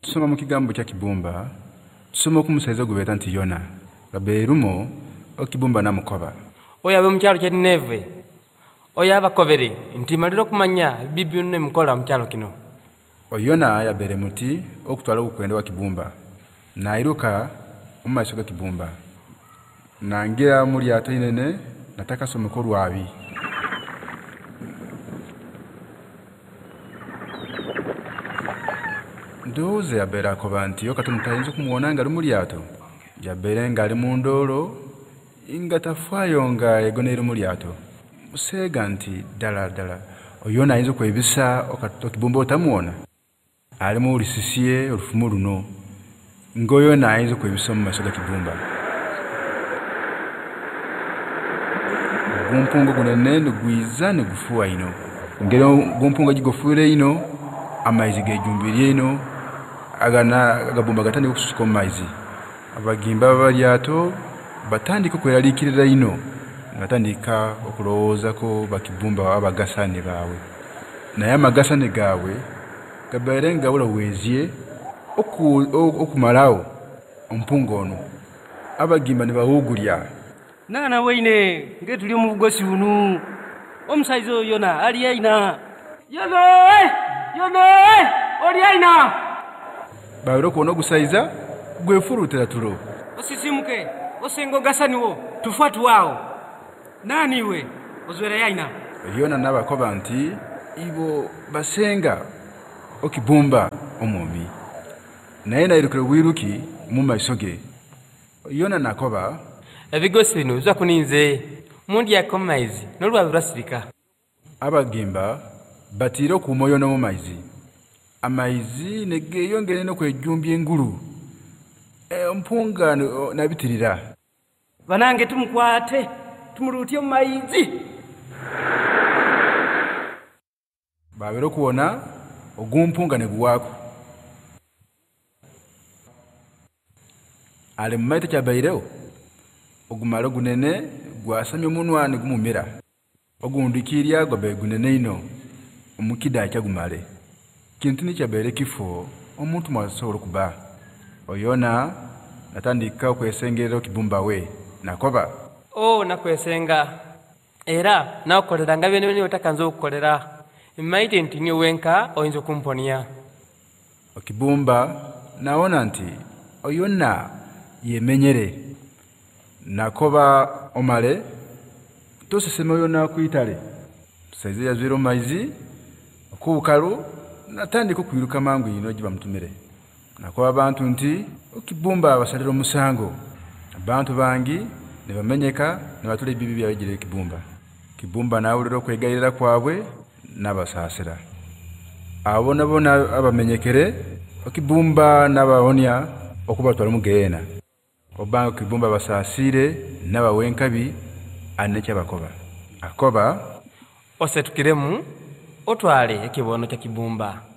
Tusoma mu kigambo kya Kibumba, tusoma ku musaiza gubeeta nti Yona, gabeerumo okibumba namukoba. Oyo abe mu kyalo kya Nineve, oyo abakobere nti malira okumanya bibi byonna emukola mu kyalo kino. Yona yabeere muti okutwala ogukwenda wa Kibumba, nairuka mu maiso ga Kibumba, nangira mu lyato inene natakasomeko olwabi. Ndowooza yabeera akoba nti yo Katonda tayinza okumuwona nga ali mu lyato, yabeere nga ali mu ndoolo nga tafaayo nga yegoneera mu lyato. Museega nti ddala Yona ayinza okwebisa Kibumba otamuwona, ali mu lusisiye olufumu luno, nga Yona ayinza okwebisa mu maiso ga Kibumba. Ogumpunga gunene nigwiza nigufuwa ino, ngeri ogumpunga gigofuwire ino, amaizi gejumbirye ino, agabumba gatandika okususuka mu maizi. Abagimba b'alyato batandika okweraliikirira ino, batandika okulowoozako bakibumba abagasane baabwe. Naye amagasane gaabwe gabeere nga bulowezye okumalawo ompunga ono. Abagimba ne bawugulya. Nana weine ngetuli mu bugosi bunu. Omusaiza oyo Yona ali aina. Yona oli aina. Bawero kuona ogusaiza gwefurutira tulo. Osisimuke, osengo gasaniwo, tufuatu wao. Nani we? Ozwera yaina. Yona n'abakoba nti ibo basenga okibumba omwomi. Naye nairukira bwiruki mu maiso ge. Yona nakoba Ebigosi bino biza kuninze mundi yako mu maizi n'olwabi lwasirika. Abagimba batiire okuuma Yona mu maizi. Amaizi negeyongere n'okwejumbya engulu. Ompunga nabitirira. Banange tumukwate, tumulutye mu maizi. Babere okuwona ogumpunga ne guwaako. Ali mu maito kyabairewo, ogumalo gunene gwasamya omunwa ne gumumira. Ogundikirya gwabaire gunene ino, omukida kyagumale. Kintu nikyabeere kifo omuntu mwasobola okuba. Yona natandika okwesengerera Kibumba we, nakoba. Nakwesenga. Era nakukolera nga byonna otakanza okukolera. Mmaite nti niwe wenka oyinza okumponya. Kibumba nawona nti Yona yemenyere. Nakoba omale tosesema Yona kuyitale. Musaiza yazwira mu maizi okubukalu natandika okwiruka mangu ino gye bamutumire. Nakoba abantu nti Kibumba abasalira omusango. Abantu bangi ne bamenyeka ne batula ebibi byabigire Kibumba. Kibumba nawulira okwegayirira kwabwe n'abasaasira. Abo nabona abamenyekere Kibumba n'abawonya okubatwala mu Geena. Obanga Kibumba basaasire n'abawenkabi anekyabakoba. Akoba osetukiremu otwale ekibono kya Kibumba.